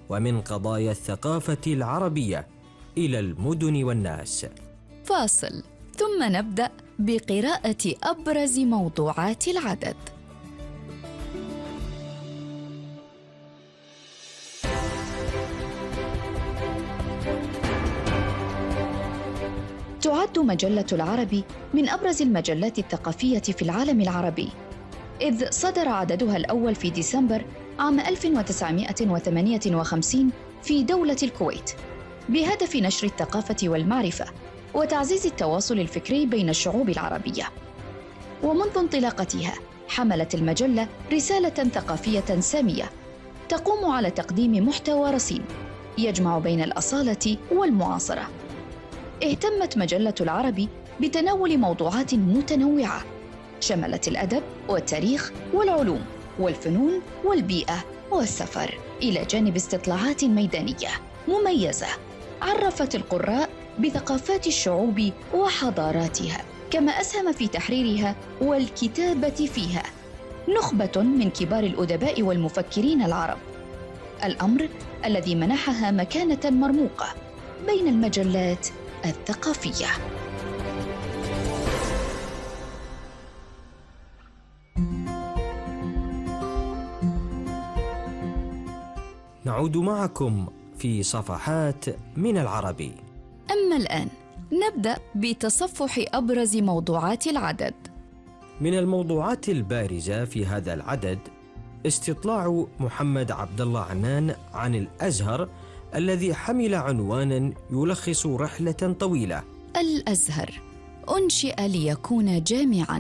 ومن قضايا الثقافة العربية إلى المدن والناس. فاصل، ثم نبدأ بقراءة أبرز موضوعات العدد. تعد مجلة العربي من أبرز المجلات الثقافية في العالم العربي، إذ صدر عددها الأول في ديسمبر عام 1958 في دولة الكويت، بهدف نشر الثقافة والمعرفة وتعزيز التواصل الفكري بين الشعوب العربية. ومنذ انطلاقتها حملت المجلة رسالة ثقافية سامية تقوم على تقديم محتوى رصين يجمع بين الأصالة والمعاصرة. اهتمت مجلة العربي بتناول موضوعات متنوعة شملت الأدب والتاريخ والعلوم والفنون والبيئة والسفر، إلى جانب استطلاعات ميدانية مميزة عرفت القراء بثقافات الشعوب وحضاراتها، كما أسهم في تحريرها والكتابة فيها نخبة من كبار الأدباء والمفكرين العرب، الأمر الذي منحها مكانة مرموقة بين المجلات الثقافية. نعود معكم في صفحات من العربي. أما الآن نبدأ بتصفح أبرز موضوعات العدد. من الموضوعات البارزة في هذا العدد استطلاع محمد عبد الله عنان عن الأزهر، الذي حمل عنوانا يلخص رحلة طويلة. الأزهر أنشئ ليكون جامعاً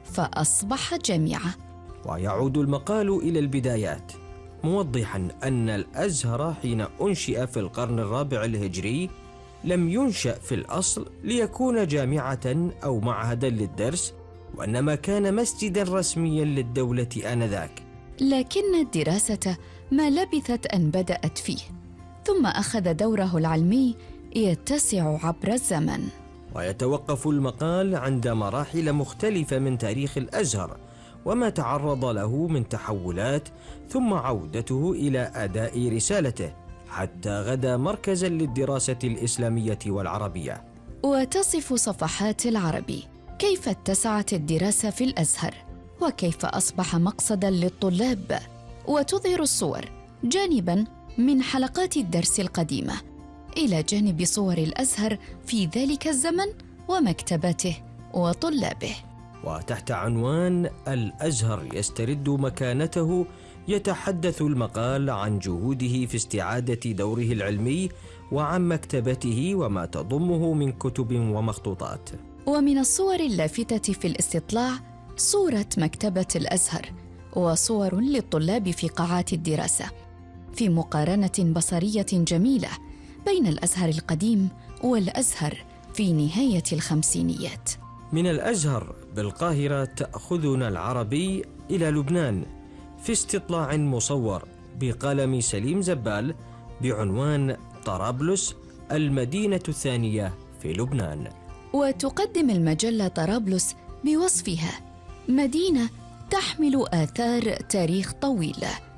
فأصبح جامعة. ويعود المقال إلى البدايات، موضحاً أن الأزهر حين أنشئ في القرن الرابع الهجري لم ينشأ في الأصل ليكون جامعة أو معهداً للدرس، وإنما كان مسجداً رسمياً للدولة آنذاك. لكن الدراسة ما لبثت أن بدأت فيه، ثم أخذ دوره العلمي يتسع عبر الزمن. ويتوقف المقال عند مراحل مختلفة من تاريخ الأزهر وما تعرض له من تحولات، ثم عودته إلى أداء رسالته حتى غدا مركزاً للدراسة الإسلامية والعربية. وتصف صفحات العربي كيف اتسعت الدراسة في الأزهر وكيف أصبح مقصداً للطلاب، وتظهر الصور جانباً من حلقات الدرس القديمة إلى جانب صور الأزهر في ذلك الزمن ومكتباته وطلابه. وتحت عنوان الأزهر يسترد مكانته يتحدث المقال عن جهوده في استعادة دوره العلمي وعن مكتبته وما تضمه من كتب ومخطوطات. ومن الصور اللافتة في الاستطلاع صورة مكتبة الأزهر وصور للطلاب في قاعات الدراسة، في مقارنة بصرية جميلة بين الأزهر القديم والأزهر في نهاية الخمسينيات. من الأزهر بالقاهرة تأخذنا العربي إلى لبنان في استطلاع مصور بقلم سليم زبال بعنوان طرابلس المدينة الثانية في لبنان. وتقدم المجلة طرابلس بوصفها مدينة تحمل آثار تاريخ طويل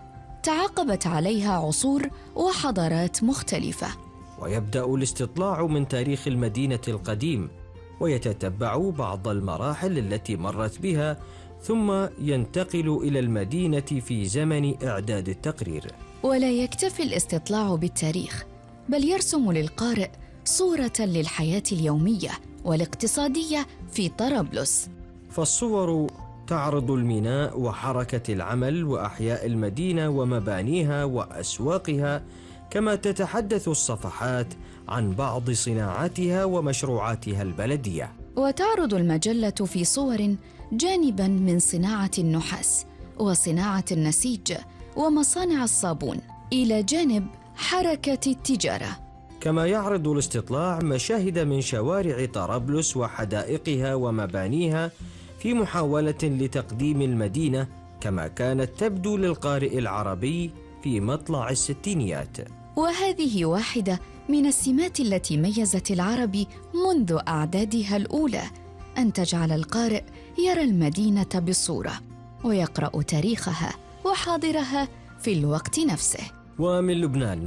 تعاقبت عليها عصور وحضارات مختلفة. ويبدأ الاستطلاع من تاريخ المدينة القديم ويتتبع بعض المراحل التي مرت بها، ثم ينتقل إلى المدينة في زمن إعداد التقرير. ولا يكتفي الاستطلاع بالتاريخ، بل يرسم للقارئ صورة للحياة اليومية والاقتصادية في طرابلس. فالصور تعرض الميناء وحركة العمل وأحياء المدينة ومبانيها وأسواقها، كما تتحدث الصفحات عن بعض صناعاتها ومشروعاتها البلدية. وتعرض المجلة في صور جانباً من صناعة النحاس وصناعة النسيج ومصانع الصابون إلى جانب حركة التجارة. كما يعرض الاستطلاع مشاهد من شوارع طرابلس وحدائقها ومبانيها في محاولة لتقديم المدينة كما كانت تبدو للقارئ العربي في مطلع الستينيات. وهذه واحدة من السمات التي ميزت العربي منذ أعدادها الأولى، أن تجعل القارئ يرى المدينة بالصورة ويقرأ تاريخها وحاضرها في الوقت نفسه. ومن لبنان